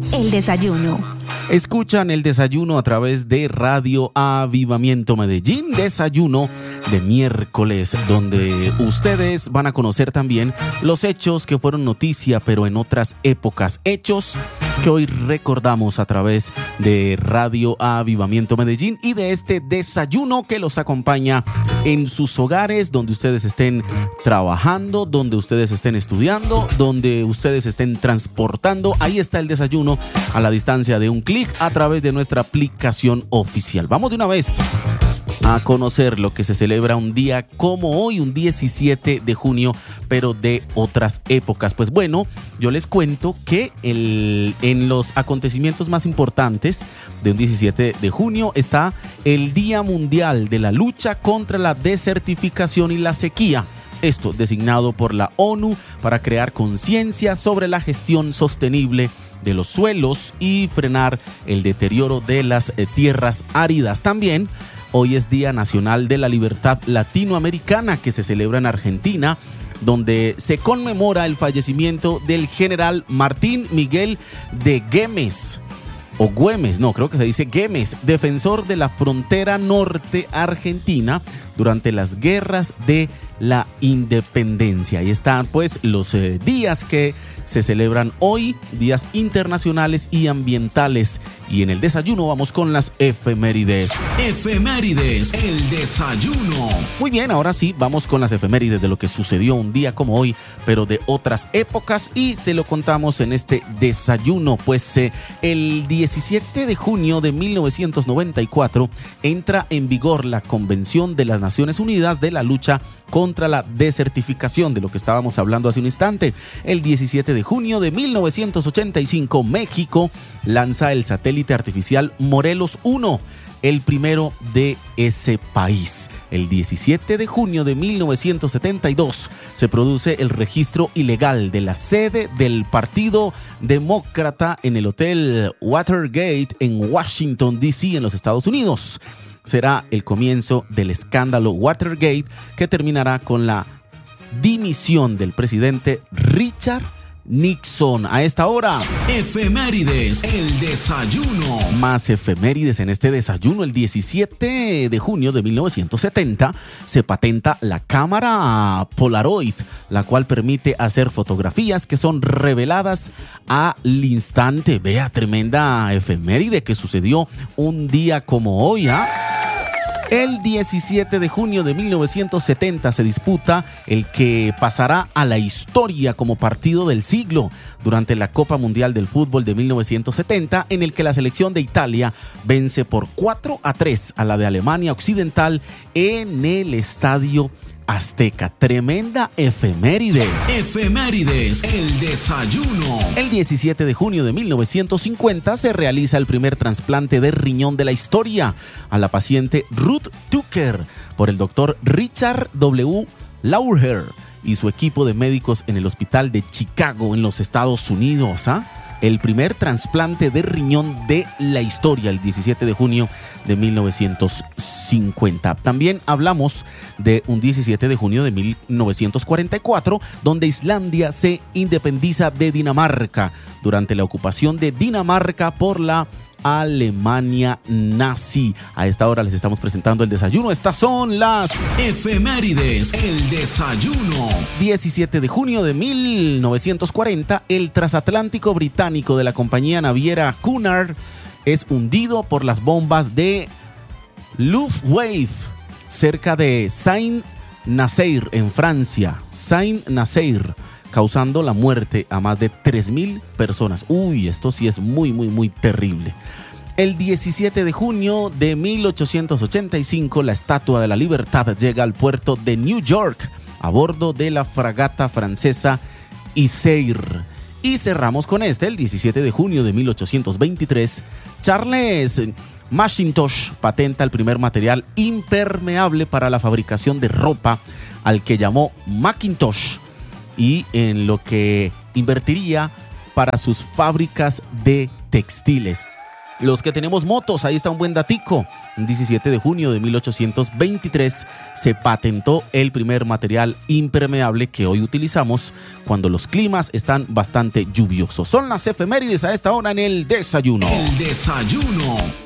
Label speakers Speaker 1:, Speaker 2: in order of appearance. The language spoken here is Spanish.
Speaker 1: El desayuno.
Speaker 2: Escuchan el desayuno a través de Radio Avivamiento Medellín, desayuno de miércoles, donde ustedes van a conocer también los hechos que fueron noticia, pero en otras épocas, hechos que hoy recordamos a través de Radio Avivamiento Medellín y de este desayuno que los acompaña en sus hogares, donde ustedes estén trabajando, donde ustedes estén estudiando, donde ustedes estén transportando. Ahí está el desayuno a la distancia de un clic a través de nuestra aplicación oficial. Vamos de una vez a conocer lo que se celebra un día como hoy, un 17 de junio, pero de otras épocas. Pues bueno, yo les cuento que en los acontecimientos más importantes de un 17 de junio está el Día Mundial de la Lucha contra la Desertificación y la Sequía. Esto designado por la ONU para crear conciencia sobre la gestión sostenible de los suelos y frenar el deterioro de las tierras áridas. También hoy es Día Nacional de la Libertad Latinoamericana, que se celebra en Argentina, donde se conmemora el fallecimiento del general Martín Miguel de Güemes, o Güemes, no, creo que se dice Güemes, defensor de la frontera norte argentina durante las guerras de la independencia. Ahí están pues los días que se celebran hoy, días internacionales y ambientales. Y en el desayuno vamos con las efemérides.
Speaker 3: Efemérides, el desayuno.
Speaker 2: Muy bien, ahora sí, vamos con las efemérides de lo que sucedió un día como hoy, pero de otras épocas, y se lo contamos en este desayuno. Pues el 17 de junio de 1994 entra en vigor la Convención de las Naciones Unidas de la lucha contra la desertificación, de lo que estábamos hablando hace un instante. El 17 de junio de 1985, México lanza el satélite artificial Morelos 1, el primero de ese país. El 17 de junio de 1972 se produce el registro ilegal de la sede del Partido Demócrata en el Hotel Watergate en Washington, D.C., en los Estados Unidos. Será el comienzo del escándalo Watergate, que terminará con la dimisión del presidente Richard Nixon. A esta hora,
Speaker 3: efemérides, el desayuno.
Speaker 2: Más efemérides en este desayuno. El 17 de junio de 1970 se patenta la cámara Polaroid, la cual permite hacer fotografías que son reveladas al instante. Vea, tremenda efeméride que sucedió un día como hoy, ¿ah? El 17 de junio de 1970 se disputa el que pasará a la historia como partido del siglo durante la Copa Mundial del Fútbol de 1970, en el que la selección de Italia vence por 4-3 a la de Alemania Occidental en el Estadio Azteca. Tremenda efeméride.
Speaker 3: Efemérides, el desayuno.
Speaker 2: El 17 de junio de 1950 se realiza el primer trasplante de riñón de la historia a la paciente Ruth Tucker por el doctor Richard W. Lawler y su equipo de médicos en el hospital de Chicago, en los Estados Unidos, ¿ah? El primer trasplante de riñón de la historia, el 17 de junio de 1950. También hablamos de un 17 de junio de 1944, donde Islandia se independiza de Dinamarca durante la ocupación de Dinamarca por la Alemania nazi. A esta hora les estamos presentando el desayuno. Estas son las
Speaker 3: efemérides, el desayuno.
Speaker 2: 17 de junio de 1940, el transatlántico británico de la compañía naviera Cunard es hundido por las bombas de Luftwaffe cerca de Saint-Nazaire, en Francia. Saint-Nazaire, causando la muerte a más de 3,000 personas. Uy, esto sí es muy, muy, muy terrible. El 17 de junio de 1885, la Estatua de la Libertad llega al puerto de New York a bordo de la fragata francesa Isère. Y cerramos con el 17 de junio de 1823, Charles Mackintosh patenta el primer material impermeable para la fabricación de ropa, al que llamó Macintosh, y en lo que invertiría para sus fábricas de textiles. Los que tenemos motos, ahí está un buen datico. El 17 de junio de 1823 se patentó el primer material impermeable que hoy utilizamos cuando los climas están bastante lluviosos. Son las efemérides a esta hora en el desayuno.
Speaker 3: El desayuno.